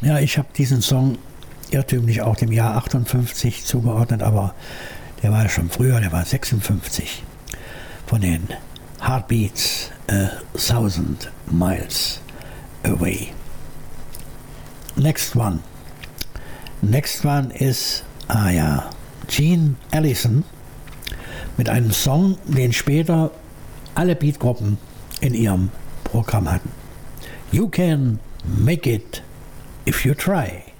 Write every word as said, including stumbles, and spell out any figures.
Ja, ich habe diesen Song irrtümlich auch dem Jahr achtundfünfzig zugeordnet, aber der war schon früher, der war sechsundfünfzig. Von den Heartbeats a Thousand Miles Away. Next one. Next one ist, ah ja, Gene Allison mit einem Song, den später alle Beatgruppen in ihrem Programm hatten. You can make it if you try.